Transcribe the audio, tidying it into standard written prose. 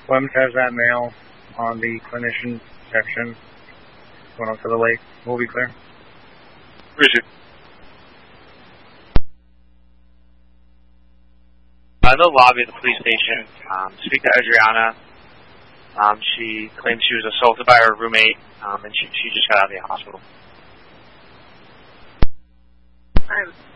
Slims has that male on the clinician section. Going up to the lake. We'll be clear. Appreciate it. In the lobby of the police station, speak to Adriana. She claims she was assaulted by her roommate, and she just got out of the hospital.